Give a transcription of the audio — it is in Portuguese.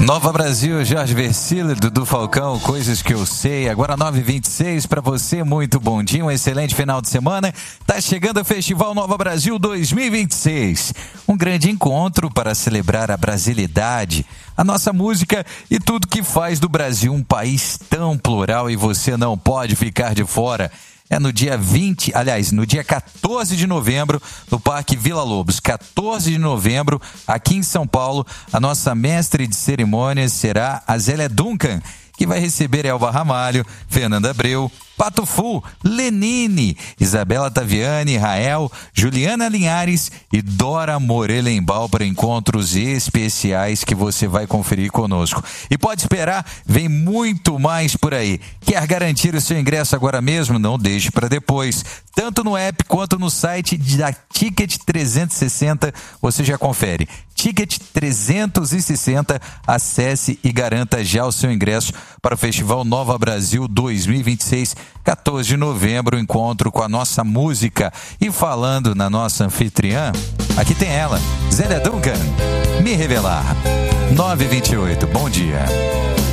Nova Brasil, Jorge Versilo, Dudu Falcão, Coisas que eu sei. Agora 9h26 para você, muito bom dia, um excelente final de semana. Tá chegando o Festival Nova Brasil 2026. Um grande encontro para celebrar a brasilidade, a nossa música e tudo que faz do Brasil um país tão plural, e você não pode ficar de fora. É no dia no dia 14 de novembro, no Parque Vila Lobos. 14 de novembro, aqui em São Paulo, a nossa mestre de cerimônias será a Zélia Duncan, que vai receber Elba Ramalho, Fernanda Abreu, Pato Fu, Lenine, Isabela Taviani, Rael, Juliana Linhares e Dora Morelenbaum para encontros especiais que você vai conferir conosco. E pode esperar, vem muito mais por aí. Quer garantir o seu ingresso agora mesmo? Não deixe para depois. Tanto no app quanto no site da Ticket 360, você já confere. Ticket 360, acesse e garanta já o seu ingresso para o Festival Nova Brasil 2026, 14 de novembro, encontro com a nossa música. E falando na nossa anfitriã, aqui tem ela, Zélia Duncan, Me Revelar. 9h28, bom dia.